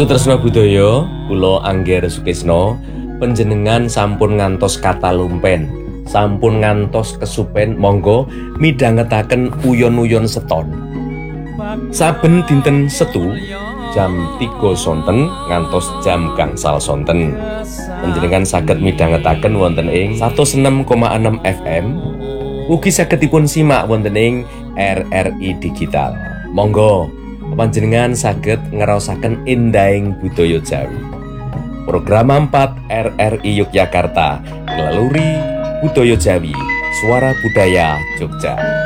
Sutresna budaya, kula Angger Sukisno, panjenengan sampun ngantos kata lumpen, sampun ngantos kesupen, monggo midhangetaken uyon-uyon seton. Saben dinten Setu jam 3 sonten ngantos jam gangsal sonten. Panjenengan saged midhangetaken wonten ing 106,6 FM. Ugi saged dipun simak wonten ing RRI Digital. Monggo panjenengan saged ngraosaken endahing budaya Jawi. Program 4 RRI Yogyakarta, Ngeleluri Budaya Jawi, Suara Budaya Jogja.